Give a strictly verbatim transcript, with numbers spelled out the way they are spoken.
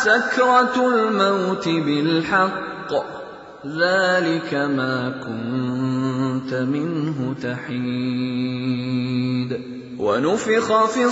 سَكْرَةُ الْمَوْتِ بِالْحَقِّ ذَلِكَ مَا كُنتَ مِنْهُ تَحِيدُ. وَنُفِخَ فِي